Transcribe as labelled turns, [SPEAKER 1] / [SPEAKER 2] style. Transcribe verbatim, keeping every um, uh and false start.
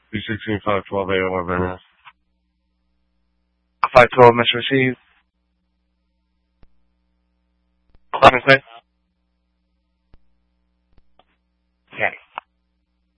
[SPEAKER 1] two sixteen five twelve A O R Van Ness.
[SPEAKER 2] five twelve, Mister Receive. Climate